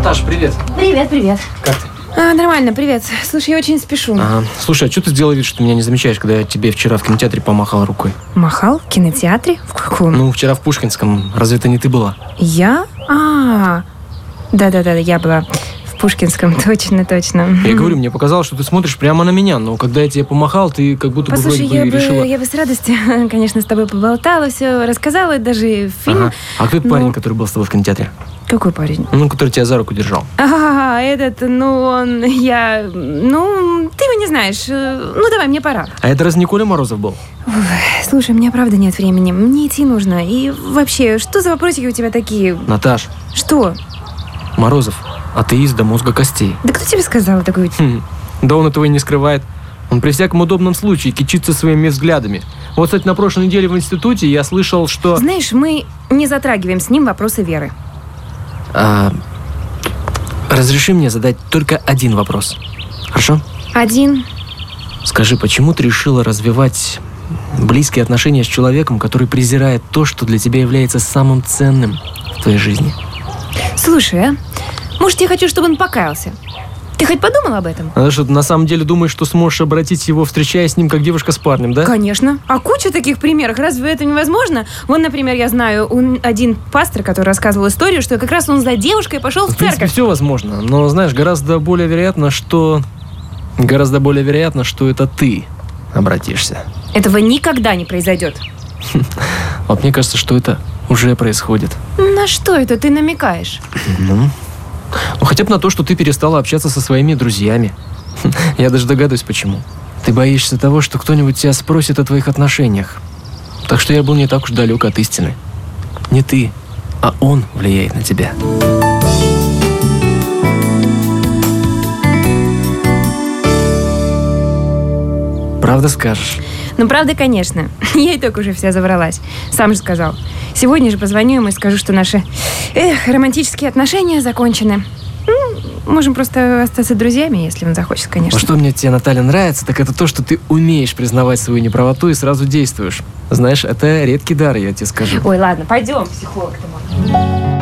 Наташа, привет. Привет. Как ты? Нормально, привет. Слушай, я очень спешу. Слушай, а что ты сделал вид, что ты меня не замечаешь, когда я тебе вчера в кинотеатере помахал рукой? Махал? В кинотеатре? В каком? Ну, вчера в Пушкинском. Разве это не ты была? Я? Да, я была в Пушкинском, точно. Я говорю, мне показалось, что ты смотришь прямо на меня, но когда я тебе помахал, ты как будто бы вроде бы решила... я бы с радостью, конечно, с тобой поболтала, все рассказала, даже фильм. Ага. А кто этот парень, который был с тобой в кинотеатре? Какой парень? Ну, который тебя за руку держал. ты его не знаешь. Давай, мне пора. А это разве не Коля Морозов был? Слушай, у меня правда нет времени, мне идти нужно. И вообще, что за вопросики у тебя такие? Наташ. Что? Морозов. Атеист до мозга костей. Да кто тебе сказал такое? Да он этого и не скрывает. Он при всяком удобном случае кичится своими взглядами. Вот, кстати, на прошлой неделе в институте я слышал, что... Знаешь, мы не затрагиваем с ним вопросы веры. Разреши мне задать только один вопрос. Хорошо? Один. Скажи, почему ты решила развивать близкие отношения с человеком, который презирает то, что для тебя является самым ценным в твоей жизни? Слушай, может, я хочу, чтобы он покаялся? Ты хоть подумал об этом? А что, ты на самом деле думаешь, что сможешь обратить его, встречаясь с ним, как девушка с парнем, да? Конечно. А куча таких примеров. Разве это невозможно? Вон, например, я знаю один пастор, который рассказывал историю, что как раз он за девушкой пошел в принципе, церковь. все возможно. Но, знаешь, гораздо более вероятно, что это ты обратишься. Этого никогда не произойдет. Вот мне кажется, что это уже происходит. На что это ты намекаешь? Ну, хотя бы на то, что ты перестала общаться со своими друзьями. Я даже догадываюсь, почему. Ты боишься того, что кто-нибудь тебя спросит о твоих отношениях. Так что я был не так уж далек от истины. Не ты, а он влияет на тебя. Правда скажешь? Правда, конечно. Я и так уже вся завралась. Сам же сказал. Сегодня же позвоню ему и скажу, что наши романтические отношения закончены. Можем просто остаться друзьями, если он захочет, конечно. А что мне тебе, Наталья, нравится, так это то, что ты умеешь признавать свою неправоту и сразу действуешь. Знаешь, это редкий дар, я тебе скажу. Ой, ладно, пойдем, психолог ты мой.